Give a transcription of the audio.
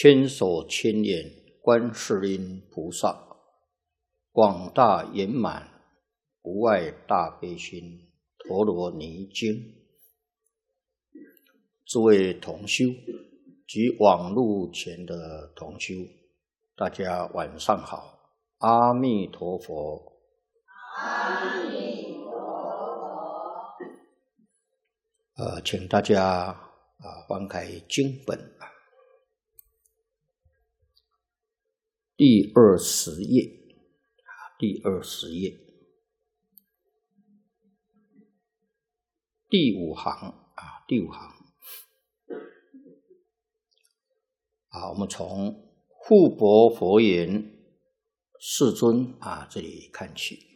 千手千眼观世音菩萨，广大圆满无碍大悲心陀罗尼经。诸位同修及网络前的同修，大家晚上好，阿弥陀佛。 阿弥陀佛。 请大家翻开经本第20页，第20页第5行第5行。我们从护国佛言世尊这里看起。